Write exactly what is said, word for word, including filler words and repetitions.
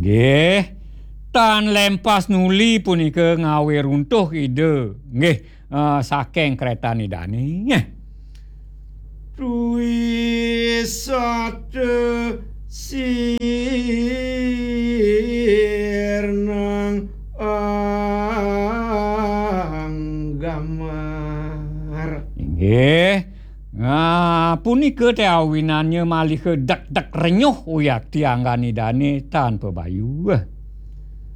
Nggih. Tan lempas nuli punika ngawe runtuh ide nggih uh, saking Kretanidani nggih. Ruwisate sirnang anggamar. Nggih. Nah, punika teh awinannya malih dek-dek renyuh uyak tiangganidane tanpa bayu.